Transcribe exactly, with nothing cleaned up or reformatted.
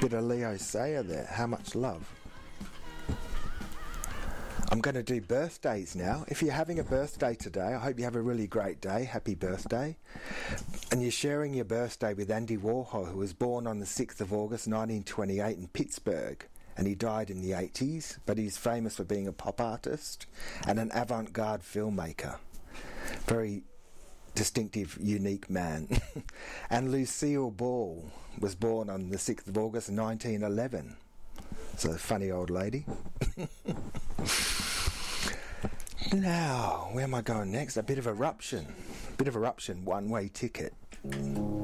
Bit of Leo Sayer there. How much love. I'm going to do birthdays now. If you're having a birthday today, I hope you have a really great day. Happy birthday. And you're sharing your birthday with Andy Warhol, who was born on the sixth of August nineteen twenty-eight in Pittsburgh. And he died in the eighties, but he's famous for being a pop artist and an avant-garde filmmaker. Very distinctive, unique man. And Lucille Ball was born on the sixth of August nineteen eleven. So a funny old lady. Now, where am I going next? A bit of eruption. A bit of eruption, one-way ticket.